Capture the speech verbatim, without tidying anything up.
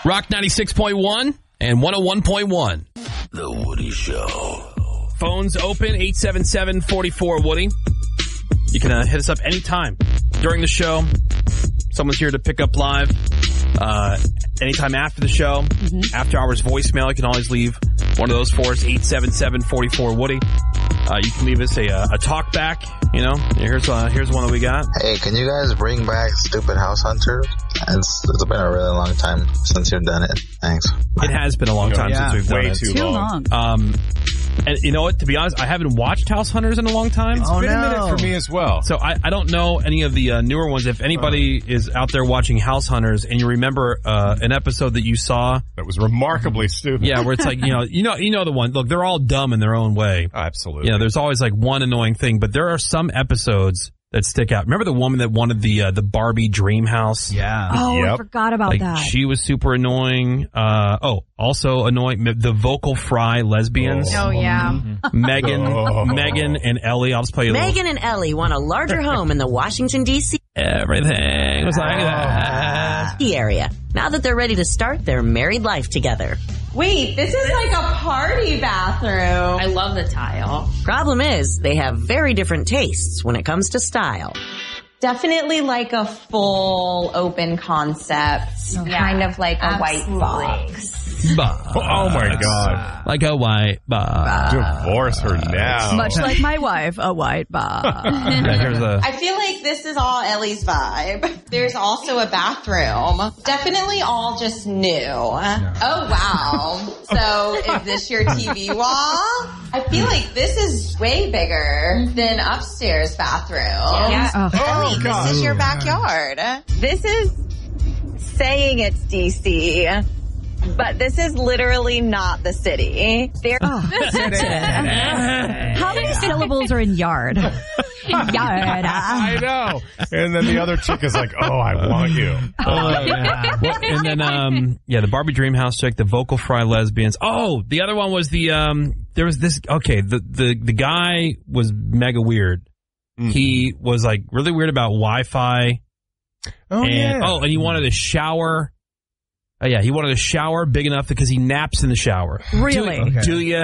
Rock ninety-six point one and one oh one point one. The Woody Show. Phones open, eight seven seven, four four, Woody. You can uh, hit us up anytime during the show. Someone's here to pick up live. Uh, anytime after the show, mm-hmm. after hours voicemail, you can always leave one of those for us, eight seven seven, four four, Woody. Uh, you can leave us a, a talk back, you know. Here's uh, here's one that we got. Hey, can you guys bring back Stupid House Hunters? It's, it's been a really long time since you've done it. Thanks. It has been a long time yeah, since we've done way it. too, Too long. long. Um, and you know what? To be honest, I haven't watched House Hunters in a long time. It's Oh, been no. a minute for me as well. So I, I don't know any of the uh, newer ones. If anybody oh. is out there watching House Hunters and you remember uh, an episode that you saw that was remarkably stupid. Yeah, where it's like, you know, you know, you know the one. Look, they're all dumb in their own way. Oh, absolutely. You know, there's always like one annoying thing, but there are some episodes that stick out. Remember the woman that wanted the uh, the Barbie dream house? Yeah. Oh, Yep. I forgot about Like that. she was super annoying. Uh, oh, also annoying. The Vocal Fry lesbians. Oh, yeah. Megan, Oh. Megan and Ellie. I'll just play you a little. Megan and Ellie want a larger home in the Washington, D C Everything was like that. area. Now that they're ready to start their married life together. Wait, this is like a party bathroom. I love the tile. Problem is, they have very different tastes when it comes to style. Definitely like a full open concept, Yeah, kind of like a absolutely. white box. Box. Oh my God. Like a white box. Divorce her now. Much like my wife, a white box. Yeah, here's a. I feel like this is all Ellie's vibe. There's also a bathroom. Definitely all just new. Oh, wow. So is this your T V wall? I feel like this is way bigger than upstairs bathroom. Yeah. Oh. Ellie, this is your backyard. This is saying it's D C, but this is literally not the city. There- How many syllables are in yard? Yard. I know. And then the other chick is like, oh, I want you. Oh, yeah. Well, and then, um, yeah, the Barbie Dreamhouse chick, the Vocal Fry lesbians. Oh, the other one was the, um, there was this, okay, the, the, the guy was mega weird. Mm. He was like really weird about Wi-Fi. Oh, and, yeah. Oh, and he wanted a shower. Oh, yeah, he wanted a shower big enough because he naps in the shower. Really? Do, Okay. do you?